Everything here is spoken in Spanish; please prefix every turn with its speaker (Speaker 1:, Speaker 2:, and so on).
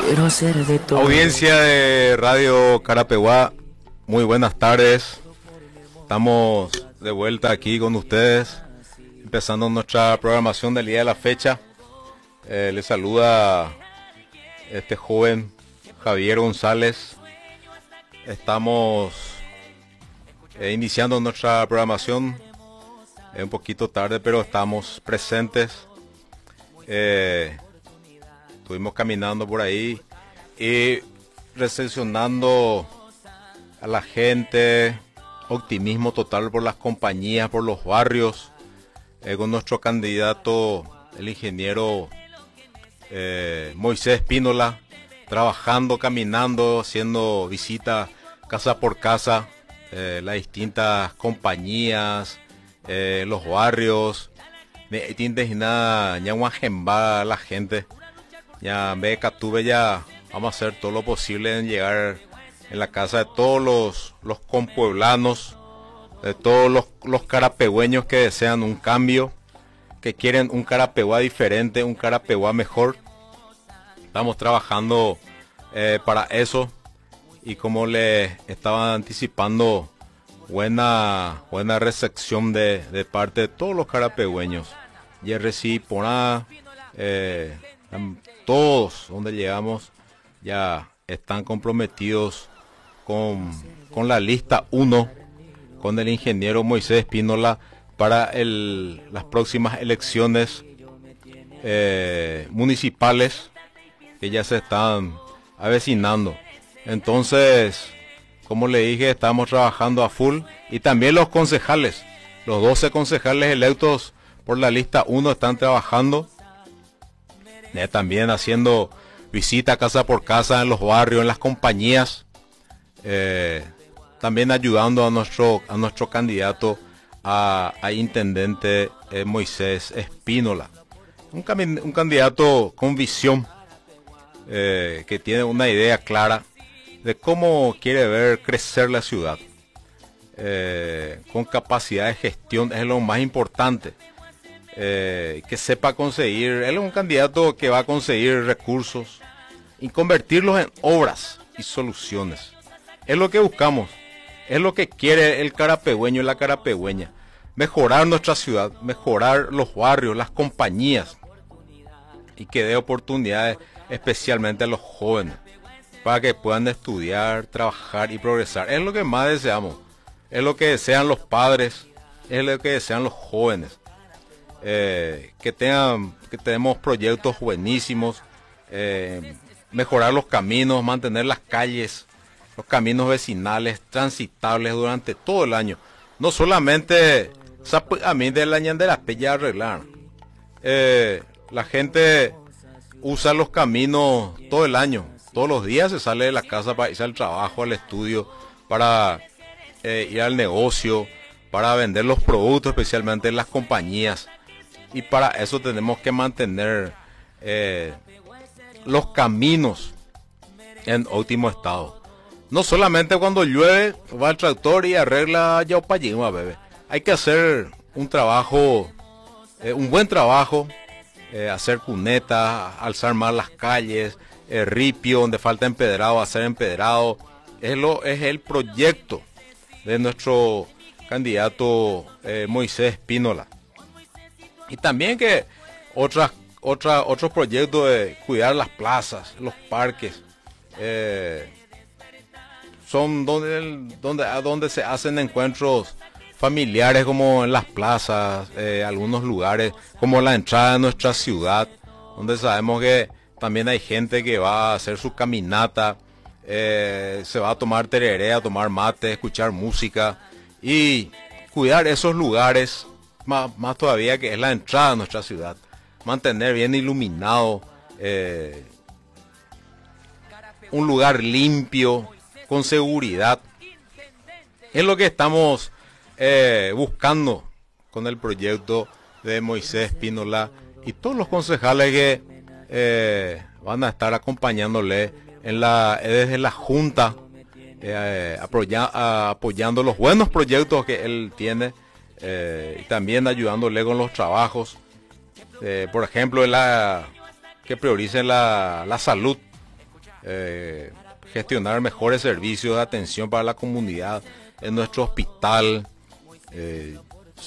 Speaker 1: Quiero hacer de todo.
Speaker 2: Audiencia de Radio Carapeguá, muy buenas tardes. Estamos de vuelta aquí con ustedes, empezando nuestra programación del día de la fecha. Les saluda este joven Javier González. Estamos iniciando nuestra programación un poquito tarde, pero estamos presentes. Estuvimos caminando por ahí y recepcionando a la gente, optimismo total por las compañías, por los barrios, con nuestro candidato, el ingeniero Moisés Espínola, trabajando, caminando, haciendo visitas casa por casa, las distintas compañías, los barrios, la gente. Ya ya vamos a hacer todo lo posible en llegar en la casa de todos los compueblanos, de todos los carapegüeños que desean un cambio, que quieren un Carapeguá diferente, un Carapeguá mejor. Estamos trabajando para eso, y como les estaba anticipando, buena recepción de parte de todos los carapegüeños. Y Porá, todos donde llegamos ya están comprometidos con la lista 1, con el ingeniero Moisés Espínola para las próximas elecciones municipales que ya se están avecinando. Entonces, como le dije, estamos trabajando a full, y también los concejales, los 12 concejales electos por la lista 1 están trabajando, también haciendo visita casa por casa en los barrios, en las compañías, también ayudando a nuestro candidato a intendente Moisés Espínola, un candidato con visión, que tiene una idea clara de cómo quiere ver crecer la ciudad, con capacidad de gestión. Es lo más importante, que sepa conseguir. Él es un candidato que va a conseguir recursos y convertirlos en obras y soluciones. Es lo que buscamos, es lo que quiere el carapegüeño y la carapegüeña: mejorar nuestra ciudad, mejorar los barrios, las compañías, y que dé oportunidades especialmente a los jóvenes para que puedan estudiar, trabajar y progresar. Es lo que más deseamos, es lo que desean los padres, es lo que desean los jóvenes. Que tenemos proyectos buenísimos, mejorar los caminos, mantener las calles, los caminos vecinales transitables durante todo el año. No solamente a mí del año de la pella arreglar. La gente usa los caminos todo el año. Todos los días se sale de la casa para irse al trabajo, al estudio, para ir al negocio, para vender los productos, especialmente en las compañías. Y para eso tenemos que mantener los caminos en óptimo estado. No solamente cuando llueve va el tractor y arregla Yaupayima, bebé. Hay que hacer un trabajo, un buen trabajo, hacer cunetas, alzar más las calles, ripio donde falta empedrado, hacer empedrado. Es el proyecto de nuestro candidato Moisés Espínola. Y también que otros proyectos de cuidar las plazas, los parques, son donde se hacen encuentros familiares, como en las plazas, algunos lugares, como la entrada de nuestra ciudad, donde sabemos que también hay gente que va a hacer su caminata, se va a tomar tereré, a tomar mate, escuchar música, y cuidar esos lugares. Más todavía, que es la entrada a nuestra ciudad, mantener bien iluminado, un lugar limpio, con seguridad. Es lo que estamos buscando con el proyecto de Moisés Espínola y todos los concejales que van a estar acompañándole desde la Junta, apoyando los buenos proyectos que él tiene. Y también ayudándole con los trabajos, por ejemplo, que prioricen la salud, gestionar mejores servicios de atención para la comunidad en nuestro hospital.